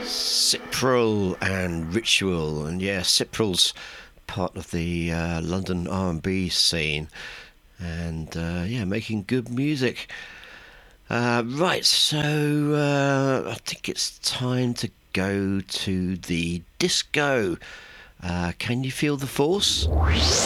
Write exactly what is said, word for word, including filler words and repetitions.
Cypril and Ritual, and yeah, Cypril's part of the uh, London R and B scene, and uh, yeah, making good music. Uh, right, so uh, I think it's time to go to the disco. Uh, can you feel the force?